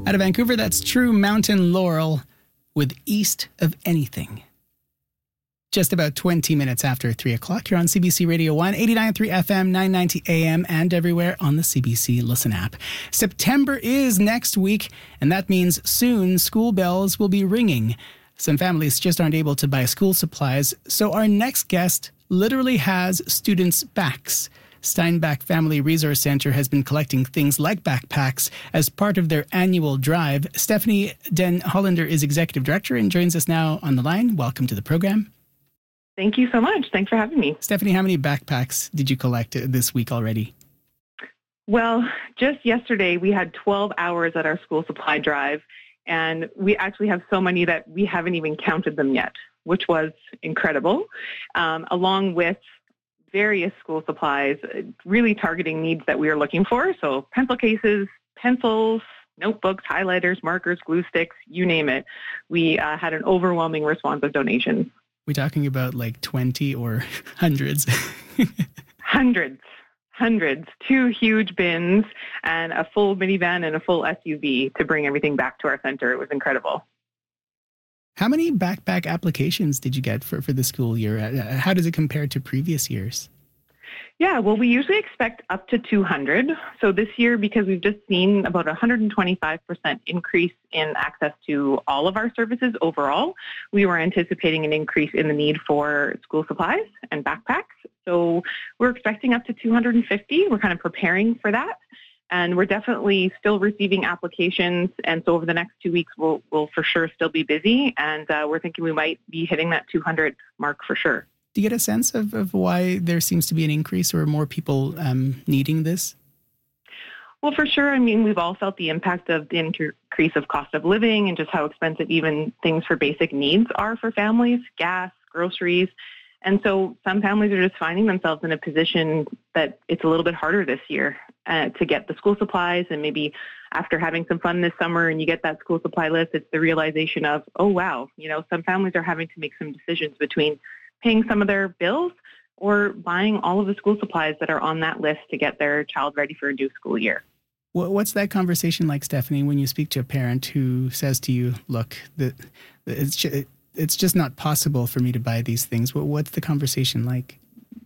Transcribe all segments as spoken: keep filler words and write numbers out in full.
Out of Vancouver, that's True Mountain Laurel with East of Anything. Just about twenty minutes after three o'clock, you're on C B C Radio one, eighty-nine point three F M, nine ninety A M, and everywhere on the C B C Listen app. September is next week, and that means soon school bells will be ringing. Some families just aren't able to buy school supplies, so our next guest literally has students' backs. Steinbach Family Resource Centre has been collecting things like backpacks as part of their annual drive. Stephanie Den Hollander is Executive Director and joins us now on the line. Welcome to the program. Thank you so much. Thanks for having me. Stephanie, how many backpacks did you collect this week already? Well, just yesterday we had twelve hours at our school supply drive, and we actually have so many that we haven't even counted them yet, which was incredible, um, along with various school supplies, really targeting needs that we are looking for. So pencil cases, pencils, notebooks, highlighters, markers, glue sticks, you name it. We uh, had an overwhelming response of donations. We're talking about like twenty or hundreds? Hundreds. Hundreds. Two huge bins and a full minivan and a full S U V to bring everything back to our center. It was incredible. How many backpack applications did you get for, for the school year? How does it compare to previous years? Yeah, well, we usually expect up to two hundred. So this year, because we've just seen about a one hundred twenty-five percent increase in access to all of our services overall, we were anticipating an increase in the need for school supplies and backpacks. So we're expecting up to two hundred fifty. We're kind of preparing for that. And we're definitely still receiving applications. And so over the next two weeks, we'll, we'll for sure still be busy. And uh, we're thinking we might be hitting that two hundred mark for sure. Do you get a sense of, of why there seems to be an increase or more people um, needing this? Well, for sure. I mean, we've all felt the impact of the increase of cost of living and just how expensive even things for basic needs are for families, gas, groceries. And so some families are just finding themselves in a position that it's a little bit harder this year uh, to get the school supplies. And maybe after having some fun this summer and you get that school supply list, it's the realization of, oh, wow, you know, some families are having to make some decisions between paying some of their bills or buying all of the school supplies that are on that list to get their child ready for a new school year. What's that conversation like, Stephanie, when you speak to a parent who says to you, look, the, it's just, it's just not possible for me to buy these things? What's the conversation like?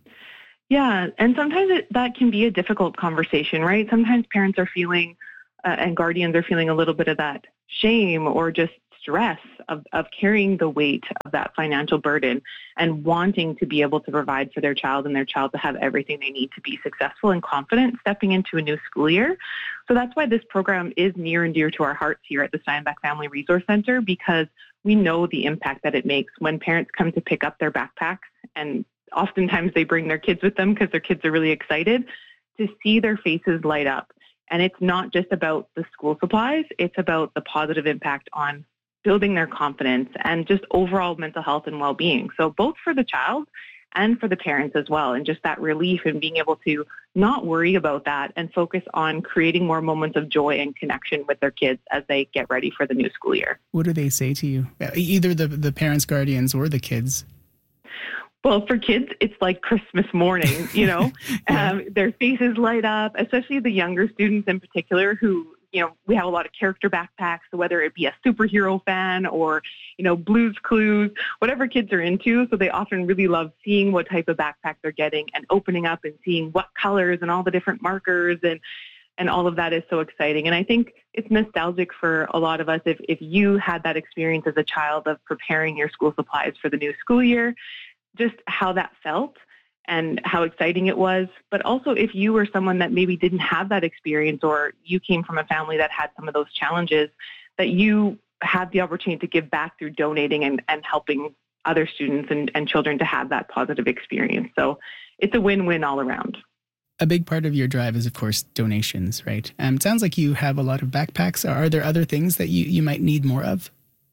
Yeah, and sometimes it, that can be a difficult conversation, right? Sometimes parents are feeling uh, and guardians are feeling a little bit of that shame or just stress of, of carrying the weight of that financial burden and wanting to be able to provide for their child and their child to have everything they need to be successful and confident stepping into a new school year. So that's why this program is near and dear to our hearts here at the Steinbach Family Resource Centre, because we know the impact that it makes when parents come to pick up their backpacks, and oftentimes they bring their kids with them because their kids are really excited to see their faces light up. And it's not just about the school supplies, it's about the positive impact on building their confidence and just overall mental health and well-being. So both for the child and for the parents as well, and just that relief and being able to not worry about that and focus on creating more moments of joy and connection with their kids as they get ready for the new school year. What do they say to you? Either the, the parents, guardians, or the kids? Well, for kids, it's like Christmas morning, you know. yeah. um, their faces light up, especially the younger students in particular who, you know, we have a lot of character backpacks, so whether it be a superhero fan or, you know, Blue's Clues, whatever kids are into. So they often really love seeing what type of backpack they're getting and opening up and seeing what colors and all the different markers and and all of that is so exciting. And I think it's nostalgic for a lot of us if, if you had that experience as a child of preparing your school supplies for the new school year, just how that felt and how exciting it was. But also if you were someone that maybe didn't have that experience or you came from a family that had some of those challenges, that you had the opportunity to give back through donating and, and helping other students and, and children to have that positive experience. So it's a win-win all around. A big part of your drive is, of course, donations, right? Um, it sounds like you have a lot of backpacks. Are there other things that you, you might need more of?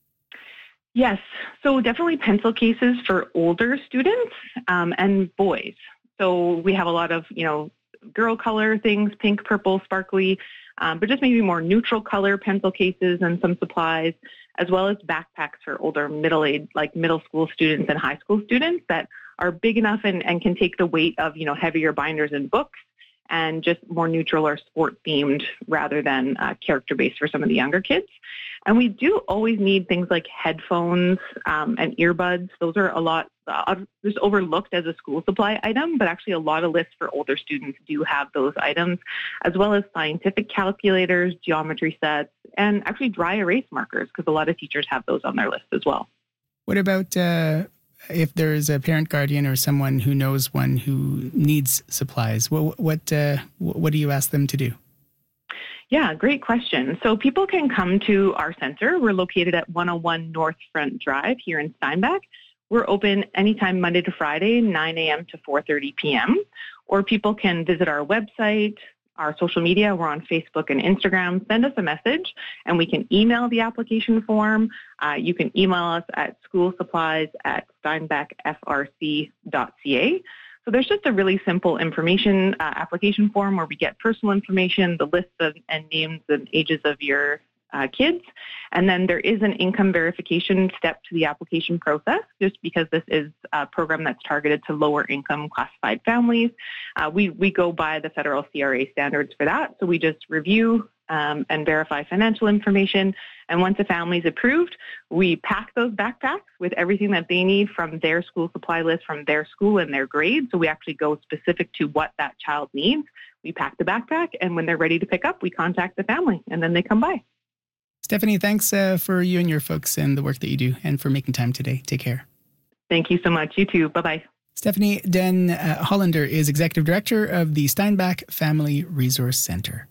Yes. So definitely pencil cases for older students um, and boys. So we have a lot of, you know, girl color things, pink, purple, sparkly, um, but just maybe more neutral color pencil cases and some supplies, as well as backpacks for older middle-aged, like middle school students and high school students that are big enough and, and can take the weight of, you know, heavier binders and books and just more neutral or sport-themed rather than uh, character-based for some of the younger kids. And we do always need things like headphones um, and earbuds. Those are a lot uh, just overlooked as a school supply item, but actually a lot of lists for older students do have those items, as well as scientific calculators, geometry sets, and actually dry erase markers, because a lot of teachers have those on their list as well. What about uh, if there's a parent, guardian, or someone who knows one who needs supplies? What what uh, what do you ask them to do? Yeah, great question. So people can come to our center. We're located at one oh one North Front Drive here in Steinbach. We're open anytime Monday to Friday, nine a.m. to four thirty p.m. Or people can visit our website, our social media. We're on Facebook and Instagram. Send us a message, and we can email the application form. Uh, you can email us at schoolsupplies at steinbach f r c dot c a. So there's just a really simple information uh, application form where we get personal information, the list of, and names and ages of your uh, kids. And then there is an income verification step to the application process, just because this is a program that's targeted to lower income classified families. Uh, we, we go by the federal C R A standards for that. So we just review um, and verify financial information. And once a family is approved, we pack those backpacks with everything that they need from their school supply list, from their school and their grade. So we actually go specific to what that child needs. We pack the backpack, and when they're ready to pick up, we contact the family, and then they come by. Stephanie, thanks uh, for you and your folks and the work that you do, and for making time today. Take care. Thank you so much. You too. Bye-bye. Stephanie Den uh, Hollander is Executive Director of the Steinbach Family Resource Center.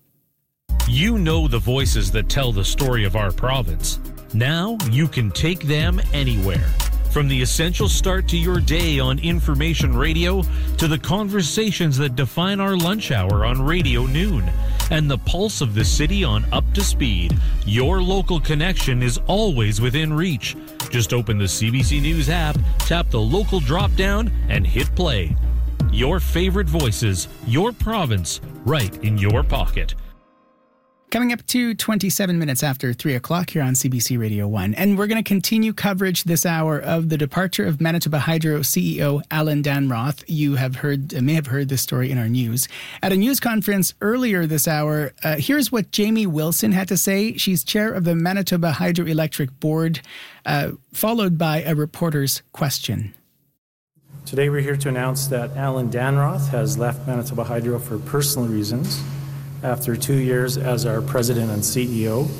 You know the voices that tell the story of our province. Now you can take them anywhere. From the essential start to your day on Information Radio to the conversations that define our lunch hour on Radio Noon and the pulse of the city on Up to Speed, your local connection is always within reach. Just open the C B C News app, tap the local drop-down, and hit play. Your favorite voices, your province, right in your pocket. Coming up to twenty-seven minutes after three o'clock here on C B C Radio one. And we're going to continue coverage this hour of the departure of Manitoba Hydro C E O Alan Danroth. You have heard, may have heard this story in our news. At a news conference earlier this hour, uh, here's what Jamie Wilson had to say. She's chair of the Manitoba Hydroelectric Board, uh, followed by a reporter's question. Today we're here to announce that Alan Danroth has left Manitoba Hydro for personal reasons after two years as our president and C E O.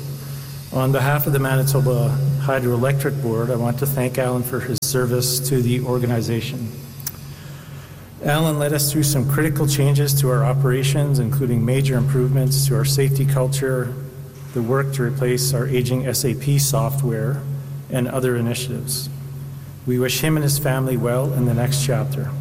On behalf of the Manitoba Hydroelectric Board, I want to thank Alan for his service to the organization. Alan led us through some critical changes to our operations, including major improvements to our safety culture, the work to replace our aging S A P software, and other initiatives. We wish him and his family well in the next chapter.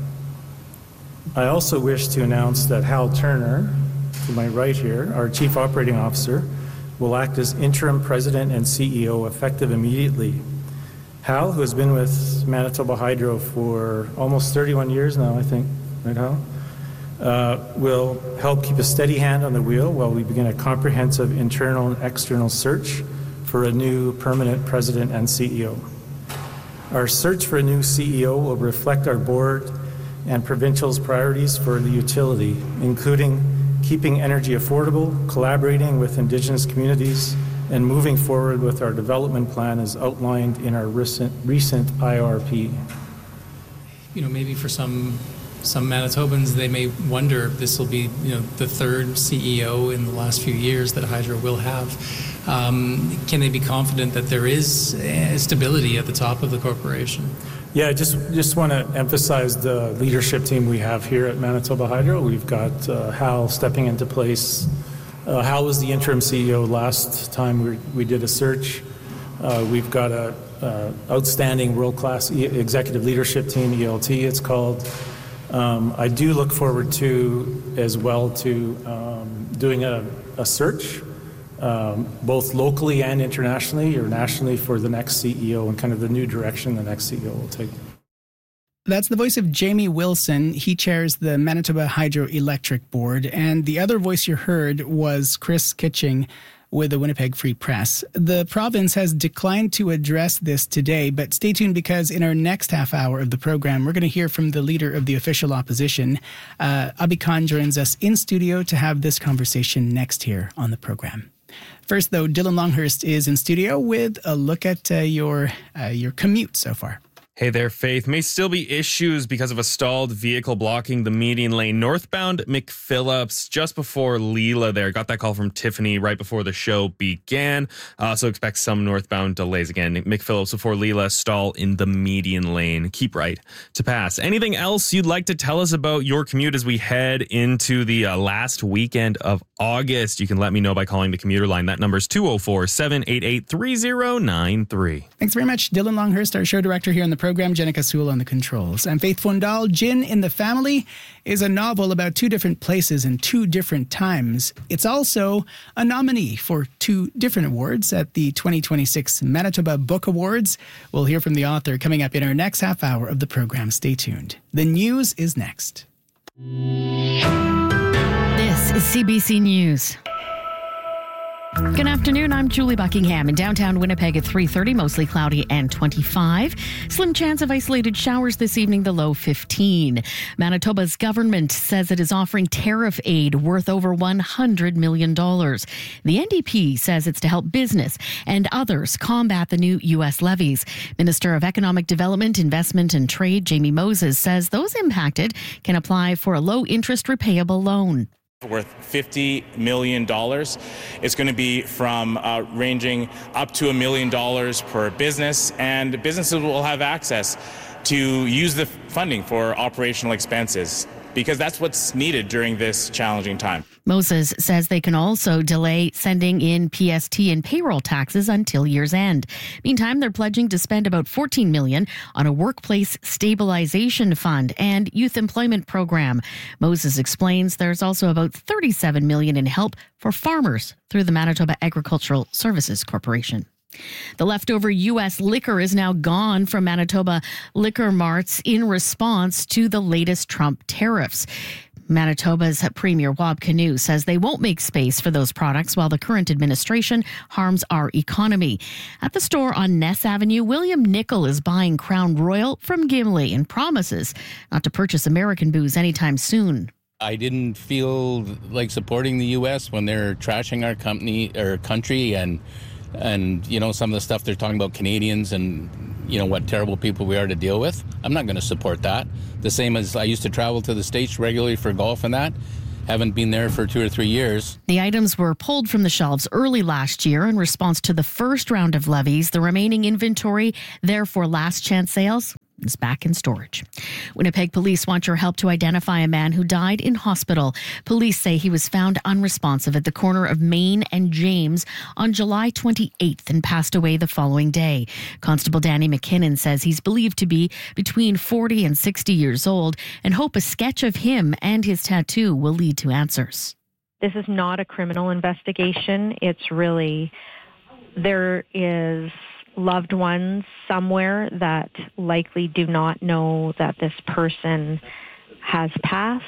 I also wish to announce that Hal Turner, to my right here, our Chief Operating Officer, will act as interim president and C E O effective immediately. Hal, who has been with Manitoba Hydro for almost thirty-one years now, I think, right, Hal? Uh, will help keep a steady hand on the wheel while we begin a comprehensive internal and external search for a new permanent president and C E O. Our search for a new C E O will reflect our board and provincial's priorities for the utility, including keeping energy affordable, collaborating with Indigenous communities, and moving forward with our development plan as outlined in our recent, recent I R P. You know, maybe for some some Manitobans, they may wonder if this will be, you know, the third C E O in the last few years that Hydro will have. Um, can they be confident that there is uh, stability at the top of the corporation? Yeah, I just just want to emphasize the leadership team we have here at Manitoba Hydro. We've got uh, Hal stepping into place. Uh, Hal was the interim C E O last time we, we did a search. Uh, we've got a, a outstanding world-class e- executive leadership team, E L T it's called. Um, I do look forward to, as well, to um, doing a, a search, um, both locally and internationally, or nationally, for the next C E O and kind of the new direction the next C E O will take. That's the voice of Jamie Wilson. He chairs the Manitoba Hydroelectric Board. And the other voice you heard was Chris Kitching, with the Winnipeg Free Press. The province has declined to address this today, but stay tuned because in our next half hour of the program, we're going to hear from the leader of the official opposition. Uh, Abi Khan joins us in studio to have this conversation next here on the program. First, though, Dylan Longhurst is in studio with a look at uh, your uh, your commute so far. Hey there, Faith. May still be issues because of a stalled vehicle blocking the median lane northbound McPhillips just before Leela there. Got that call from Tiffany right before the show began. Uh, so expect some northbound delays again. McPhillips before Leela, stall in the median lane. Keep right to pass. Anything else you'd like to tell us about your commute as we head into the uh, last weekend of August? You can let me know by calling the commuter line. That number is two oh four, seven eight eight, three oh nine three. Thanks very much, Dylan Longhurst, our show director here on the program. Program, Jenica Sewell on the controls. I'm Faith Fundal. Gin in the Family is a novel about two different places and two different times. It's also a nominee for two different awards at the twenty twenty-six Manitoba Book Awards. We'll hear from the author coming up in our next half hour of the program. Stay tuned. The news is next. This is C B C News. Good afternoon, I'm Julie Buckingham. In downtown Winnipeg at three thirty, mostly cloudy and twenty-five. Slim chance of isolated showers this evening, the low fifteen. Manitoba's government says it is offering tariff aid worth over one hundred million dollars. The N D P says it's to help business and others combat the new U S levies. Minister of Economic Development, Investment and Trade, Jamie Moses, says those impacted can apply for a low-interest repayable loan. Worth fifty million dollars. It's going to be from uh, ranging up to a million dollars per business, and businesses will have access to use the funding for operational expenses, because that's what's needed during this challenging time. Moses says they can also delay sending in P S T and payroll taxes until year's end. Meantime, they're pledging to spend about fourteen million dollars on a workplace stabilization fund and youth employment program. Moses explains there's also about thirty-seven million dollars in help for farmers through the Manitoba Agricultural Services Corporation. The leftover U S liquor is now gone from Manitoba liquor marts in response to the latest Trump tariffs. Manitoba's Premier Wab Kinew says they won't make space for those products while the current administration harms our economy. At the store on Ness Avenue, William Nickel is buying Crown Royal from Gimli and promises not to purchase American booze anytime soon. I didn't feel like supporting the U S when they're trashing our company or country and And, you know, some of the stuff they're talking about Canadians and, you know, what terrible people we are to deal with. I'm not going to support that. The same as I used to travel to the States regularly for golf and that. Haven't been there for two or three years. The items were pulled from the shelves early last year in response to the first round of levies. The remaining inventory, therefore last chance sales, is back in storage. Winnipeg police want your help to identify a man who died in hospital. Police say he was found unresponsive at the corner of Main and James on July twenty-eighth and passed away the following day. Constable Danny McKinnon says he's believed to be between forty and sixty years old and hope a sketch of him and his tattoo will lead to answers. This is not a criminal investigation. It's really, there is loved ones somewhere that likely do not know that this person has passed,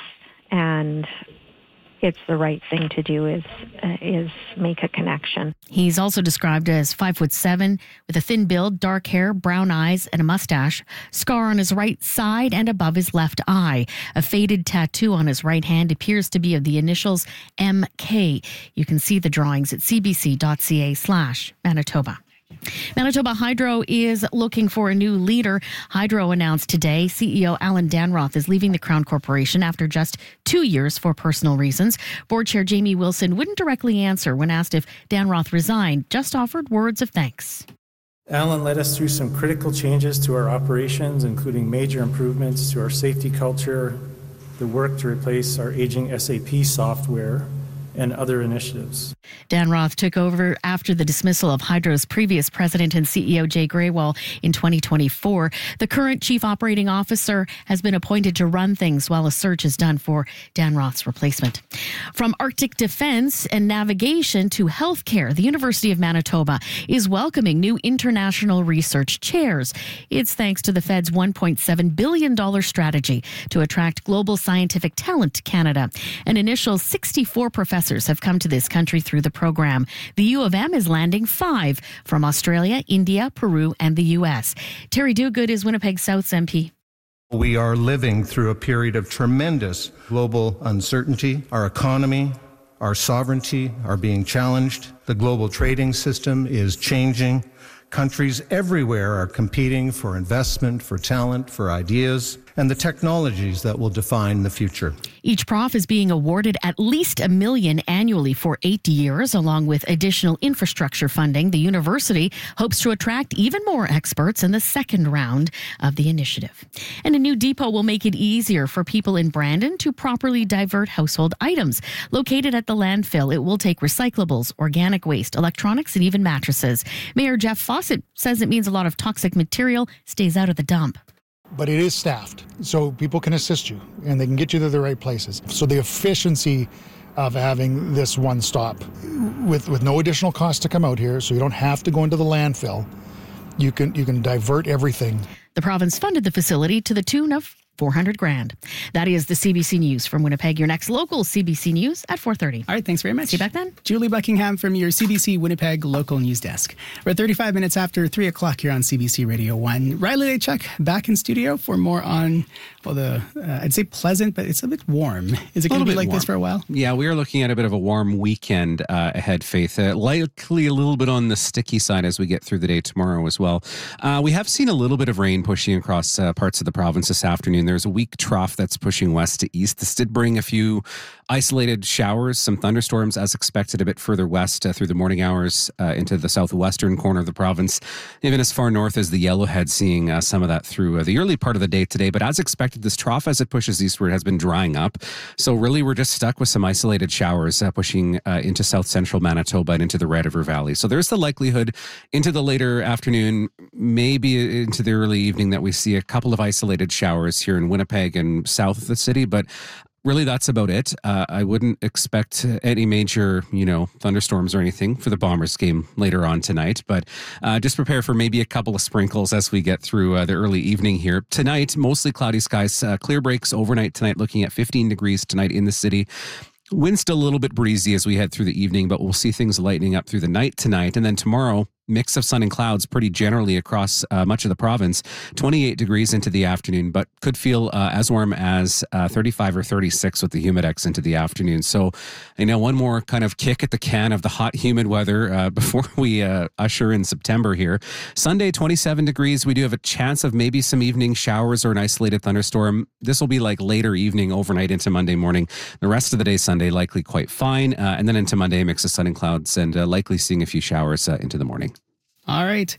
and it's the right thing to do is uh, is make a connection. He's also described as five foot seven with a thin build, dark hair, brown eyes, and a mustache. Scar on his right side and above his left eye. A faded tattoo on his right hand appears to be of the initials M K. You can see the drawings at cbc.ca slash Manitoba. Manitoba Hydro is looking for a new leader. Hydro announced today C E O Alan Danroth is leaving the Crown Corporation after just two years for personal reasons. Board Chair Jamie Wilson wouldn't directly answer when asked if Danroth resigned, just offered words of thanks. Alan led us through some critical changes to our operations, including major improvements to our safety culture, the work to replace our aging S A P software, and other initiatives. Danroth took over after the dismissal of Hydro's previous president and C E O Jay Graywall in twenty twenty-four. The current chief operating officer has been appointed to run things while a search is done for Danroth's replacement. From Arctic defense and navigation to healthcare, the University of Manitoba is welcoming new international research chairs. It's thanks to the Fed's one point seven billion dollars strategy to attract global scientific talent to Canada. An initial sixty-four professors have come to this country through through the program. The U of M is landing five from Australia, India, Peru, and the U S. Terry Duguid is Winnipeg South's M P. We are living through a period of tremendous global uncertainty. Our economy, our sovereignty are being challenged. The global trading system is changing. Countries everywhere are competing for investment, for talent, for ideas, and the technologies that will define the future. Each prof is being awarded at least a million annually for eight years, along with additional infrastructure funding. The university hopes to attract even more experts in the second round of the initiative. And a new depot will make it easier for people in Brandon to properly divert household items. Located at the landfill, it will take recyclables, organic waste, electronics, and even mattresses. Mayor Jeff Fawcett says it means a lot of toxic material stays out of the dump. But it is staffed, so people can assist you and they can get you to the right places. So the efficiency of having this one stop with with no additional cost to come out here, so you don't have to go into the landfill. You can you can divert everything. The province funded the facility to the tune of four hundred grand. That is the C B C News from Winnipeg. Your next local C B C News at four thirty. All right, thanks very much. See you back then. Julie Buckingham from your C B C Winnipeg local news desk. We're at thirty-five minutes after three o'clock here on C B C Radio one. Riley Lachuk back in studio for more on, well, the, uh, I'd say pleasant, but it's a bit warm. Is it going to be like warm. this for a while? Yeah, we are looking at a bit of a warm weekend uh, ahead, Faith. Uh, likely a little bit on the sticky side as we get through the day tomorrow as well. Uh, we have seen a little bit of rain pushing across uh, parts of the province this afternoon. There's a weak trough that's pushing west to east. This did bring a few isolated showers, some thunderstorms as expected a bit further west uh, through the morning hours uh, into the southwestern corner of the province, even as far north as the Yellowhead, seeing uh, some of that through uh, the early part of the day today. But as expected, this trough as it pushes eastward has been drying up. So really we're just stuck with some isolated showers uh, pushing uh, into south central Manitoba and into the Red River Valley. So there's the likelihood into the later afternoon, maybe into the early evening, that we see a couple of isolated showers here in Winnipeg and south of the city. But really, that's about it. Uh, I wouldn't expect any major, you know, thunderstorms or anything for the Bombers game later on tonight, but uh, just prepare for maybe a couple of sprinkles as we get through uh, the early evening here. Tonight, mostly cloudy skies, uh, clear breaks overnight tonight, looking at fifteen degrees tonight in the city. Wind still a little bit breezy as we head through the evening, but we'll see things lightening up through the night tonight. And then tomorrow, mix of sun and clouds pretty generally across uh, much of the province. twenty-eight degrees into the afternoon, but could feel uh, as warm as uh, thirty-five or thirty-six with the humidex into the afternoon. So, you know, one more kind of kick at the can of the hot, humid weather uh, before we uh, usher in September here. Sunday, twenty-seven degrees. We do have a chance of maybe some evening showers or an isolated thunderstorm. This will be like later evening, overnight into Monday morning. The rest of the day, Sunday, likely quite fine. Uh, and then into Monday, mix of sun and clouds and uh, likely seeing a few showers uh, into the morning. All right.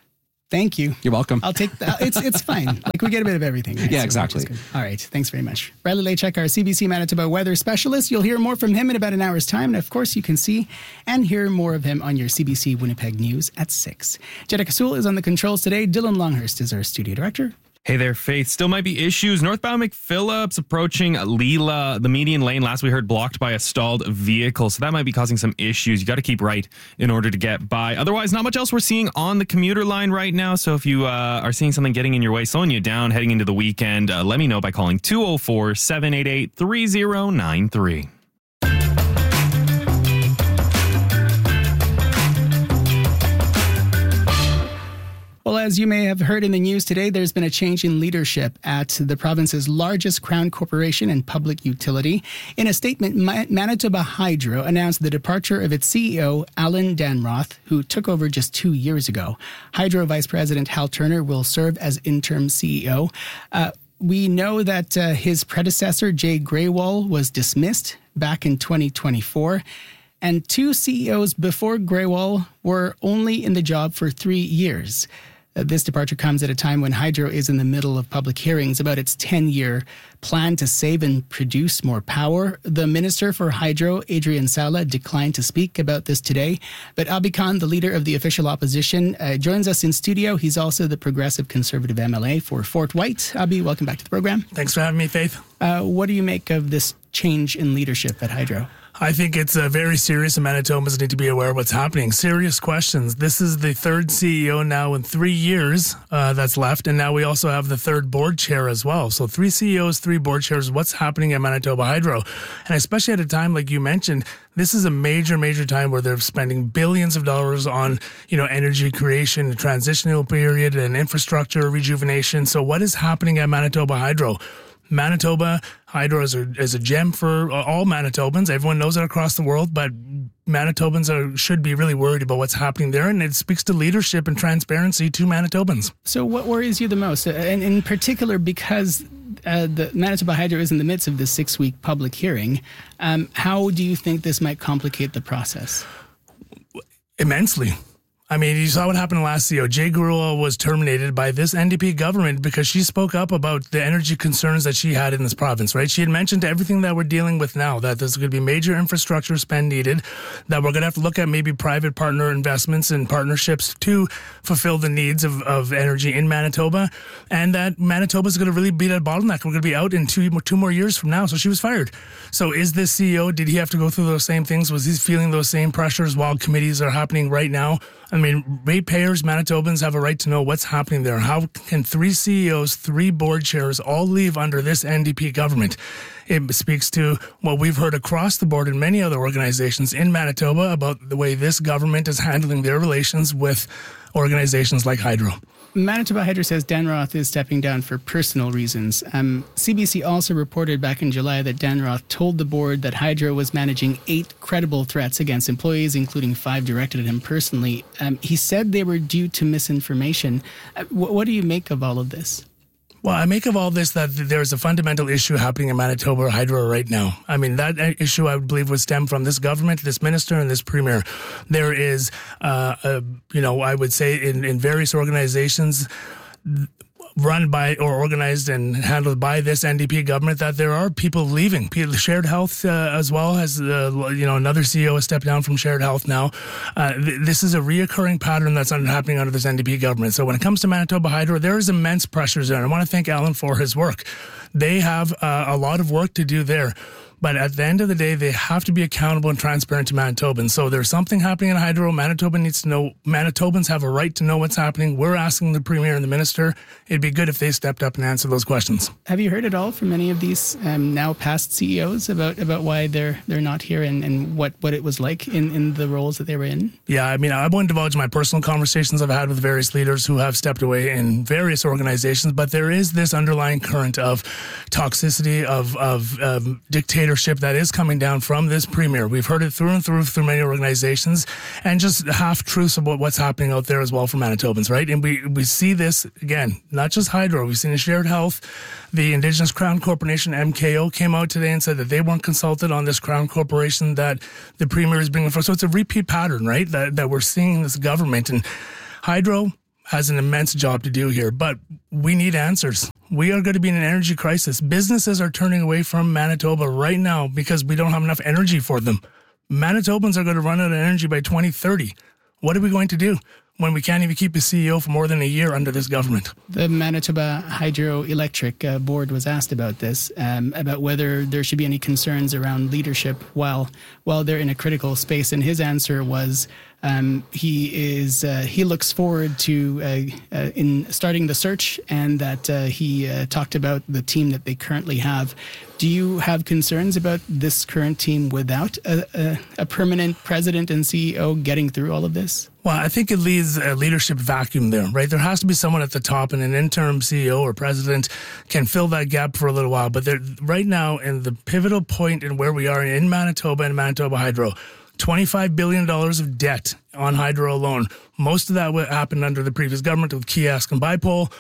Thank you. You're welcome. I'll take that. It's it's fine. Like we get a bit of everything. Right? Yeah, so exactly. All right. Thanks very much. Riley Lachuk, our C B C Manitoba weather specialist. You'll hear more from him in about an hour's time. And of course, you can see and hear more of him on your C B C Winnipeg News at six. Jenica Sewell is on the controls today. Dylan Longhurst is our studio director. Hey there, Faith. Still might be issues. Northbound McPhillips approaching Leela. The median lane, last we heard, blocked by a stalled vehicle. So that might be causing some issues. You got to keep right in order to get by. Otherwise, not much else we're seeing on the commuter line right now. So if you uh, are seeing something getting in your way, slowing you down, heading into the weekend, uh, let me know by calling two oh four, seven eight eight, three oh nine three. Well, as you may have heard in the news today, there's been a change in leadership at the province's largest crown corporation and public utility. In a statement, Manitoba Hydro announced the departure of its C E O, Alan Danroth, who took over just two years ago. Hydro Vice President Hal Turner will serve as interim C E O. Uh, we know that uh, his predecessor, Jay Graywall, was dismissed back in twenty twenty-four. And two C E Os before Graywall were only in the job for three years. Uh, this departure comes at a time when Hydro is in the middle of public hearings about its ten-year plan to save and produce more power. The Minister for Hydro, Adrian Sala, declined to speak about this today. But Abi Khan, the leader of the official opposition, uh, joins us in studio. He's also the Progressive Conservative M L A for Fort White. Abi, welcome back to the program. Thanks for having me, Faith. Uh, what do you make of this change in leadership at Hydro? I think it's uh, very serious, and Manitobans need to be aware of what's happening. Serious questions. This is the third C E O now in three years uh, that's left, and now we also have the third board chair as well. So three C E Os, three board chairs. What's happening at Manitoba Hydro? And especially at a time like you mentioned, this is a major, major time where they're spending billions of dollars on, you know, energy creation, a transitional period, and infrastructure rejuvenation. So what is happening at Manitoba Hydro? Manitoba Hydro is a, is a gem for all Manitobans. Everyone knows it across the world, but Manitobans are, should be really worried about what's happening there, and it speaks to leadership and transparency to Manitobans. So what worries you the most? And in particular, because uh, the Manitoba Hydro is in the midst of this six-week public hearing, um, how do you think this might complicate the process? Immensely. I mean, you saw what happened last C E O. Jay Grewal was terminated by this N D P government because she spoke up about the energy concerns that she had in this province, right? She had mentioned everything that we're dealing with now, that there's going to be major infrastructure spend needed, that we're going to have to look at maybe private partner investments and partnerships to fulfill the needs of, of energy in Manitoba, and that Manitoba is going to really be at a bottleneck. We're going to be out in two, two more years from now. So she was fired. So is this C E O, did he have to go through those same things? Was he feeling those same pressures while committees are happening right now? I mean, ratepayers, Manitobans have a right to know what's happening there. How can three C E Os, three board chairs all leave under this N D P government? It speaks to what we've heard across the board in many other organizations in Manitoba about the way this government is handling their relations with organizations like Hydro. Manitoba Hydro says Dan Roth is stepping down for personal reasons. Um, C B C also reported back in July that Dan Roth told the board that Hydro was managing eight credible threats against employees, including five directed at him personally. Um, he said they were due to misinformation. Uh, wh- what do you make of all of this? Well, I make of all this that there's a fundamental issue happening in Manitoba Hydro right now. I mean, that issue, I would believe, would stem from this government, this minister, and this premier. There is, uh, a, you know, I would say in, in various organizations run by or organized and handled by this N D P government, that there are people leaving. Shared Health uh, as well has, uh, you know, another C E O has stepped down from Shared Health now. Uh, th- this is a reoccurring pattern that's happening under this N D P government. So when it comes to Manitoba Hydro, there is immense pressures there. And I want to thank Alan for his work. They have uh, a lot of work to do there. But at the end of the day, they have to be accountable and transparent to Manitobans. So there's something happening in Hydro. Manitoba needs to know. Manitobans have a right to know what's happening. We're asking the Premier and the Minister. It'd be good if they stepped up and answered those questions. Have you heard at all from any of these um, now past C E Os about, about why they're they're not here and, and what, what it was like in, in the roles that they were in? Yeah, I mean, I won't divulge my personal conversations I've had with various leaders who have stepped away in various organizations, but there is this underlying current of toxicity, of, of um, dictatorship that is coming down from this premier. We've heard it through and through through many organizations, and just half-truths about what's happening out there as well for Manitobans, right? And we, we see this, again, not just Hydro. We've seen in Shared Health. The Indigenous Crown Corporation, M K O, came out today and said that they weren't consulted on this Crown Corporation that the premier is bringing for. So it's a repeat pattern, right, that, that we're seeing in this government. And Hydro has an immense job to do here, but we need answers. We are going to be in an energy crisis. Businesses are turning away from Manitoba right now because we don't have enough energy for them. Manitobans are going to run out of energy by twenty thirty. What are we going to do when we can't even keep a C E O for more than a year under this government? The Manitoba Hydroelectric uh, Board was asked about this, um, about whether there should be any concerns around leadership while while they're in a critical space, and his answer was um, he is uh, he looks forward to uh, uh, in starting the search, and that uh, he uh, talked about the team that they currently have. Do you have concerns about this current team without a, a, a permanent president and C E O getting through all of this? Well, I think it leaves a leadership vacuum there, right? There has to be someone at the top, and an interim C E O or president can fill that gap for a little while. But right now, in the pivotal point in where we are in Manitoba and Manitoba Hydro, twenty-five billion dollars of debt on Hydro alone. Most of that happened under the previous government with Kiosk and Bipole.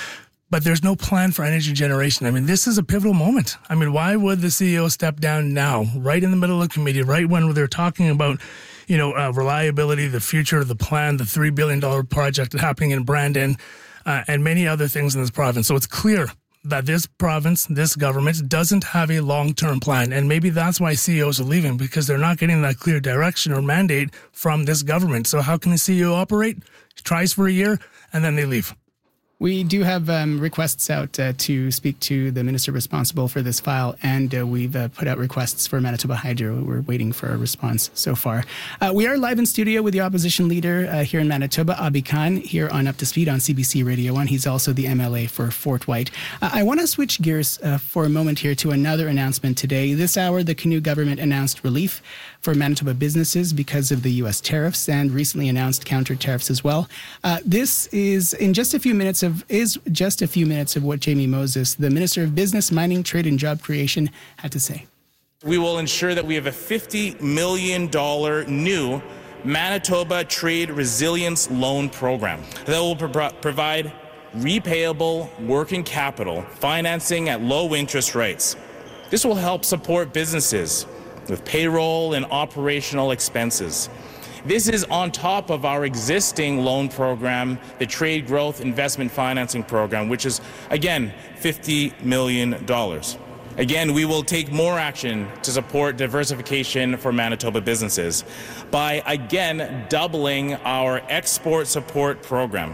But there's no plan for energy generation. I mean, this is a pivotal moment. I mean, why would the C E O step down now, right in the middle of the committee, right when they're talking about, you know, uh, reliability, the future, the plan, the three billion dollars project happening in Brandon, uh, and many other things in this province. So it's clear that this province, this government, doesn't have a long-term plan. And maybe that's why C E Os are leaving, because they're not getting that clear direction or mandate from this government. So how can the C E O operate? He tries for a year, and then they leave. We do have um, requests out uh, to speak to the minister responsible for this file, and uh, we've uh, put out requests for Manitoba Hydro. We're waiting for a response so far. Uh, we are live in studio with the opposition leader uh, here in Manitoba, Abi Khan, here on Up to Speed on C B C Radio one. He's also the M L A for Fort White. Uh, I want to switch gears uh, for a moment here to another announcement today. This hour, the Canoe government announced relief for Manitoba businesses because of the U S tariffs and recently announced counter tariffs as well. Uh, this is in just a few minutes of is just a few minutes of what Jamie Moses, the Minister of Business, Mining, Trade and Job Creation, had to say. We will ensure that we have a fifty million dollars new Manitoba Trade Resilience Loan Program that will pro- provide repayable working capital financing at low interest rates. This will help support businesses with payroll and operational expenses. This is on top of our existing loan program, the Trade Growth Investment Financing Program, which is, again, fifty million dollars. Again, we will take more action to support diversification for Manitoba businesses by, again, doubling our export support program.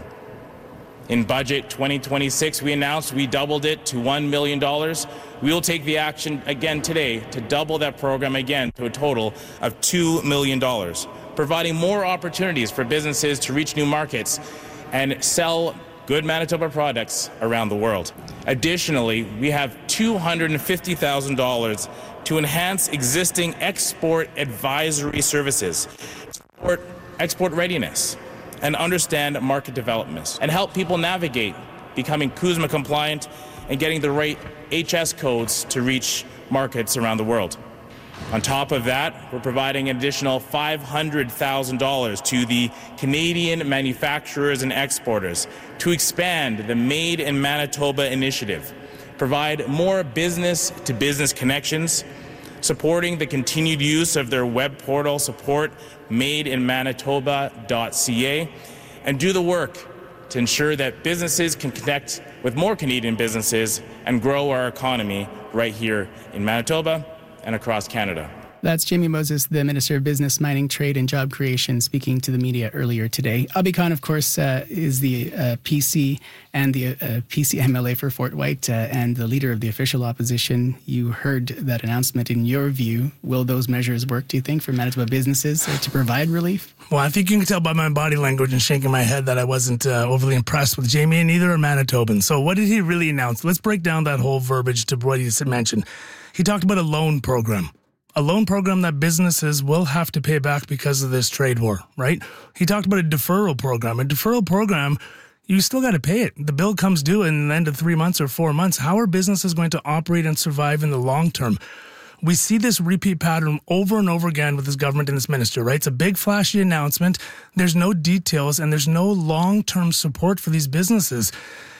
In budget twenty twenty-six, we announced we doubled it to one million dollars. We will take the action again today to double that program again to a total of two million dollars, providing more opportunities for businesses to reach new markets and sell good Manitoba products around the world. Additionally, we have two hundred fifty thousand dollars to enhance existing export advisory services, support export readiness, and understand market developments, and help people navigate becoming CUSMA compliant and getting the right H S codes to reach markets around the world. On top of that, we're providing an additional five hundred thousand dollars to the Canadian manufacturers and exporters to expand the Made in Manitoba initiative, provide more business-to-business connections, supporting the continued use of their web portal, support made in manitoba dot c a, and do the work to ensure that businesses can connect with more Canadian businesses and grow our economy right here in Manitoba and across Canada. That's Jamie Moses, the Minister of Business, Mining, Trade and Job Creation, speaking to the media earlier today. Abi Khan, of course, uh, is the uh, P C and the uh, P C M L A for Fort White uh, and the leader of the official opposition. You heard that announcement. In your view, will those measures work, do you think, for Manitoba businesses uh, to provide relief? Well, I think you can tell by my body language and shaking my head that I wasn't uh, overly impressed with Jamie, and neither are Manitobans. So what did he really announce? Let's break down that whole verbiage to what he mentioned. He talked about a loan program. A loan program that businesses will have to pay back because of this trade war, right? He talked about a deferral program. A deferral program, you still got to pay it. The bill comes due in the end of three months or four months. How are businesses going to operate and survive in the long term? We see this repeat pattern over and over again with this government and this minister, right? It's a big flashy announcement. There's no details and there's no long-term support for these businesses.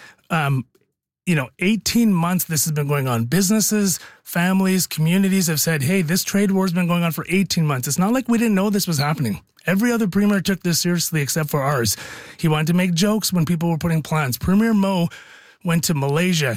Um, You know, eighteen months this has been going on. Businesses, families, communities have said, hey, this trade war has been going on for eighteen months. It's not like we didn't know this was happening. Every other premier took this seriously except for ours. He wanted to make jokes when people were putting plans. Premier Moe went to Malaysia.